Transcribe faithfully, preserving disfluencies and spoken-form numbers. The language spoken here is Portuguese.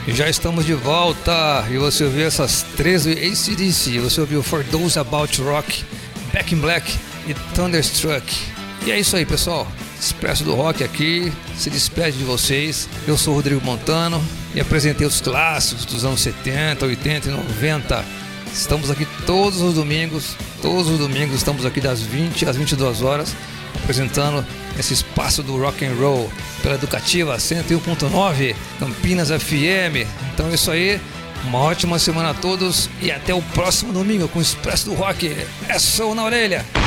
Já estamos de volta e você ouviu essas três A C D C, você ouviu For Those About Rock, Back in Black e Thunderstruck. E é isso aí, pessoal, Expresso do Rock aqui, se despede de vocês. Eu sou o Rodrigo Montano e apresentei os clássicos dos anos setenta, oitenta e noventa. Estamos aqui todos os domingos, todos os domingos estamos aqui das vinte às vinte e duas horas, apresentando esse espaço do rock and roll pela Educativa cento e um ponto nove Campinas F M. Então é isso aí, uma ótima semana a todos e até o próximo domingo com o Expresso do Rock. É som na orelha.